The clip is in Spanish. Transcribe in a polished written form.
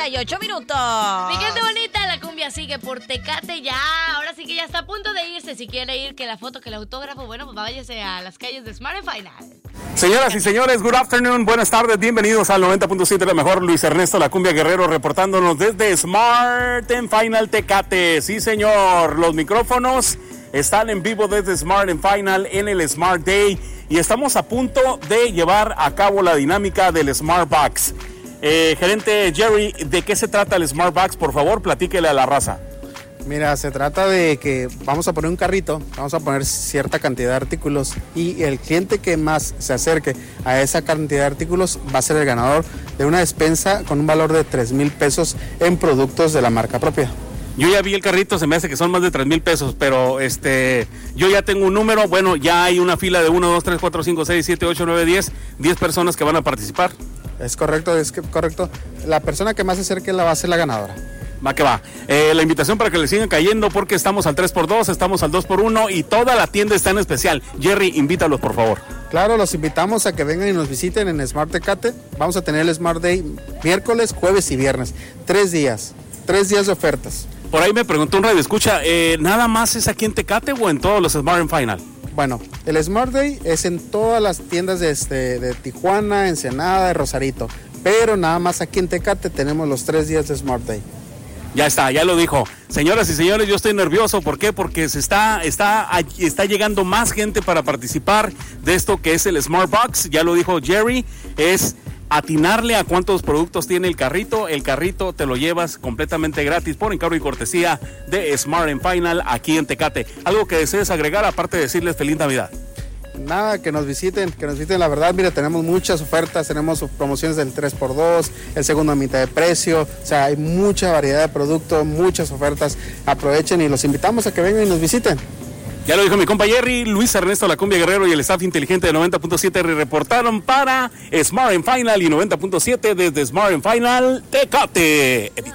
38 minutos. Mi gente bonita, la cumbia sigue por Tecate ya. Ahora sí que ya está a punto de irse. Si quiere ir, que la foto, que el autógrafo, bueno, pues váyase a las calles de Smart and Final. Señoras y señores, good afternoon, buenas tardes, bienvenidos al 90.7, la mejor. Luis Ernesto La Cumbia Guerrero reportándonos desde Smart and Final Tecate. Sí, señor, los micrófonos están en vivo desde Smart and Final en el Smart Day y estamos a punto de llevar a cabo la dinámica del Smart Box. Gerente Jerry, ¿de qué se trata el Smart Box? Por favor, platíquele a la raza. Mira, se trata de que vamos a poner un carrito, vamos a poner cierta cantidad de artículos y el cliente que más se acerque a esa cantidad de artículos va a ser el ganador de una despensa con un valor de 3,000 pesos en productos de la marca propia. Yo ya vi el carrito, se me hace que son más de 3,000 pesos, pero yo ya tengo un número, bueno, ya hay una fila de 1, 2, 3, 4, 5, 6, 7, 8, 9, 10 personas que van a participar. Es correcto. La persona que más se acerque va a ser la ganadora. Va que va. La invitación para que le sigan cayendo porque estamos al 3x2, estamos al 2x1 y toda la tienda está en especial. Jerry, invítalos por favor. Claro, los invitamos a que vengan y nos visiten en Smart Tecate. Vamos a tener el Smart Day miércoles, jueves y viernes. 3 días de ofertas. Por ahí me preguntó un radio escucha, ¿nada más es aquí en Tecate o en todos los Smart and Final? Bueno, el Smart Day es en todas las tiendas de Tijuana, Ensenada, de Rosarito. Pero nada más aquí en Tecate tenemos los 3 días de Smart Day. Ya está, ya lo dijo. Señoras y señores, yo estoy nervioso. ¿Por qué? Porque está llegando más gente para participar de esto que es el Smart Box. Ya lo dijo Jerry, es atinarle a cuántos productos tiene el carrito. El carrito te lo llevas completamente gratis por encargo y cortesía de Smart and Final aquí en Tecate. ¿Algo que desees agregar aparte de decirles feliz Navidad? Nada, que nos visiten, la verdad, mira, tenemos muchas ofertas, tenemos promociones del 3x2, el segundo a mitad de precio, o sea, hay mucha variedad de productos, muchas ofertas, aprovechen y los invitamos a que vengan y nos visiten. Ya lo dijo mi compa Jerry, Luis Ernesto La Cumbia Guerrero y el staff inteligente de 90.7 reportaron para Smart and Final y 90.7 desde Smart and Final Tecate.